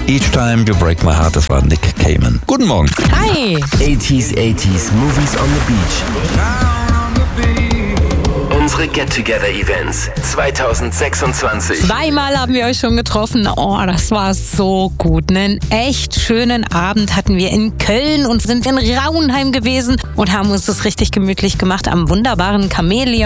Each Time You Break My Heart, das war Nick Cayman. Guten Morgen. Hi. 80s, Movies on the Beach. Unsere Get-Together-Events 2026. Zweimal haben wir euch schon getroffen. Oh, das war so gut. Einen echt schönen Abend hatten wir in Köln und sind in Rauenheim gewesen und haben uns das richtig gemütlich gemacht am wunderbaren Chamäleon.